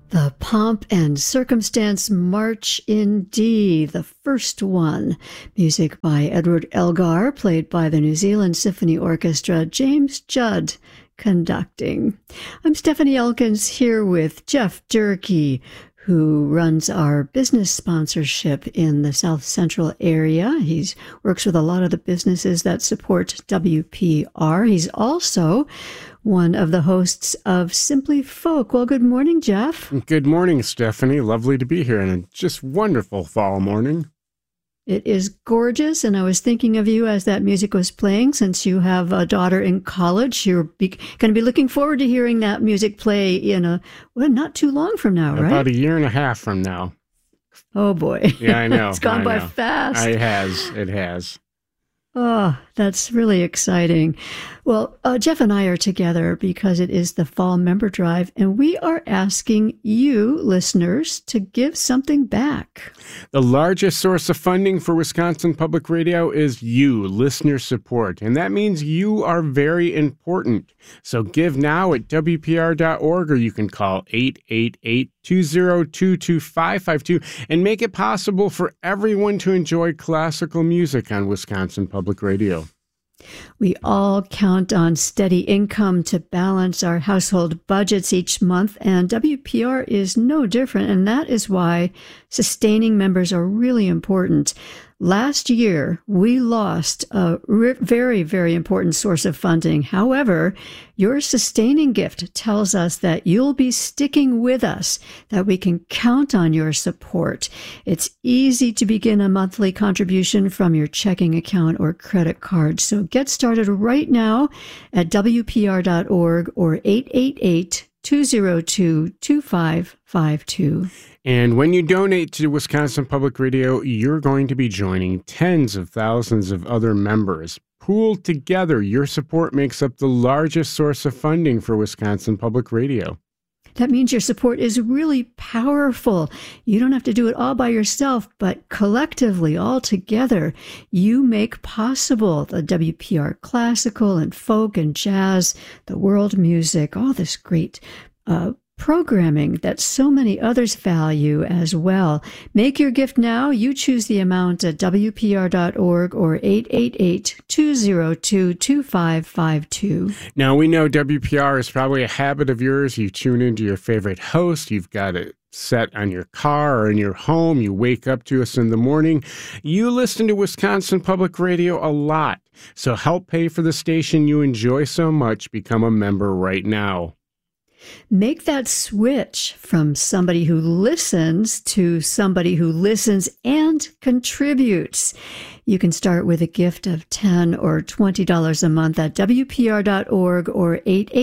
The Pomp and Circumstance March in D, the first one. Music by Edward Elgar, played by the New Zealand Symphony Orchestra, James Judd conducting. I'm Stephanie Elkins here with Jeff Durkee, who runs our business sponsorship in the South Central area. He works with a lot of the businesses that support WPR. He's also one of the hosts of Simply Folk. Well, good morning, Jeff. Good morning, Stephanie. Lovely to be here on a just wonderful fall morning. It is gorgeous, and I was thinking of you as that music was playing. Since you have a daughter in college, you're going to be looking forward to hearing that music play in not too long from now, right? About a year and a half from now. Oh, boy. Yeah, I know. It's gone by fast. It has. Oh, that's really exciting. Well, Jeff and I are together because it is the Fall Member Drive, and we are asking you, listeners, to give something back. The largest source of funding for Wisconsin Public Radio is you, listener support, and that means you are very important. So give now at WPR.org, or you can call 888-202-2552 and make it possible for everyone to enjoy classical music on Wisconsin Public Radio. We all count on steady income to balance our household budgets each month, and WPR is no different, and that is why sustaining members are really important. Last year, we lost a very, very important source of funding. However, your sustaining gift tells us that you'll be sticking with us, that we can count on your support. It's easy to begin a monthly contribution from your checking account or credit card. So get started right now at WPR.org or 888-202-2552. And when you donate to Wisconsin Public Radio, you're going to be joining tens of thousands of other members. Pooled together, your support makes up the largest source of funding for Wisconsin Public Radio. That means your support is really powerful. You don't have to do it all by yourself, but collectively, all together, you make possible the WPR classical and folk and jazz, the world music, all this great programming that so many others value as well. Make your gift now. You choose the amount at WPR.org or 888-202-2552. Now, we know WPR is probably a habit of yours. You tune into your favorite host. You've got it set on your car or in your home. You wake up to us in the morning. You listen to Wisconsin Public Radio a lot. So help pay for the station you enjoy so much. Become a member right now. Make that switch from somebody who listens to somebody who listens and contributes. You can start with a gift of $10 or $20 a month at WPR.org or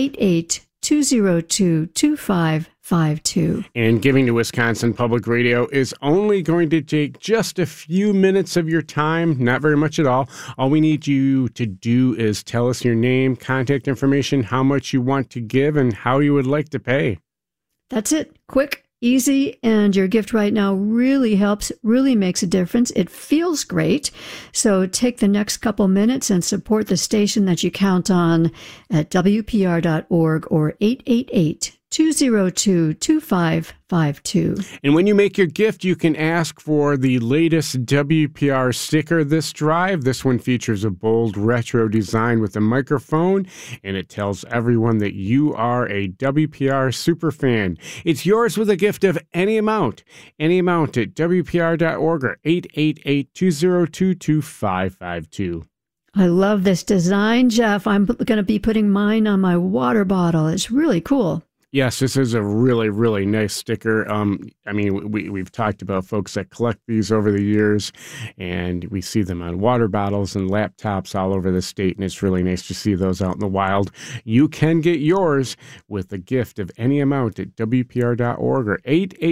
888-202-2552. And giving to Wisconsin Public Radio is only going to take just a few minutes of your time, not very much at all. All we need you to do is tell us your name, contact information, how much you want to give, and how you would like to pay. That's it. Quick, easy, and your gift right now really helps, really makes a difference. It feels great. So take the next couple minutes and support the station that you count on at WPR.org or 888-202-2552. And when you make your gift, you can ask for the latest WPR sticker this drive. This one features a bold retro design with a microphone, and it tells everyone that you are a WPR superfan. It's yours with a gift of any amount at WPR.org or 888-202-2552. I love this design, Jeff. I'm going to be putting mine on my water bottle. It's really cool. Yes, this is a really, really nice sticker. We've talked about folks that collect these over the years, and we see them on water bottles and laptops all over the state, and it's really nice to see those out in the wild. You can get yours with a gift of any amount at WPR.org or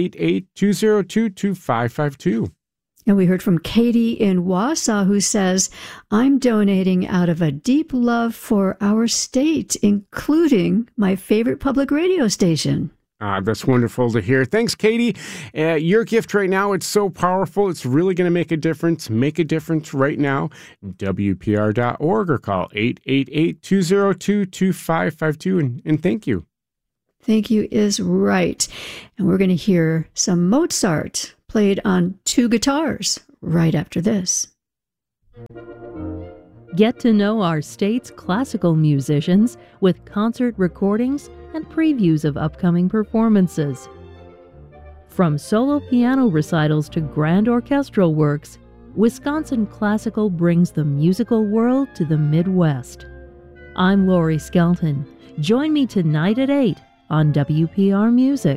888-202-2552. And we heard from Katie in Wausau, who says, I'm donating out of a deep love for our state, including my favorite public radio station. That's wonderful to hear. Thanks, Katie. Your gift right now, it's so powerful. It's really going to make a difference. Make a difference right now. WPR.org or call 888-202-2552. And thank you. Thank you is right. And we're going to hear some Mozart played on 2 guitars right after this. Get to know our state's classical musicians with concert recordings and previews of upcoming performances. From solo piano recitals to grand orchestral works, Wisconsin Classical brings the musical world to the Midwest. I'm Lori Skelton. Join me tonight at 8 on WPR Music.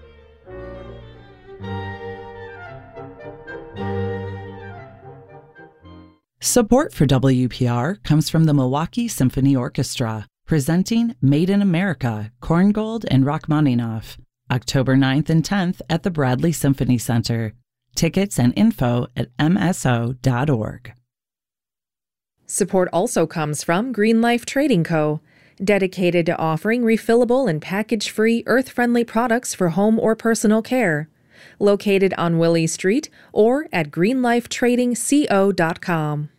Support for WPR comes from the Milwaukee Symphony Orchestra, presenting Made in America, Korngold and Rachmaninoff, October 9th and 10th at the Bradley Symphony Center. Tickets and info at mso.org. Support also comes from Green Life Trading Co., dedicated to offering refillable and package-free earth-friendly products for home or personal care. Located on Willie Street or at greenlifetradingco.com.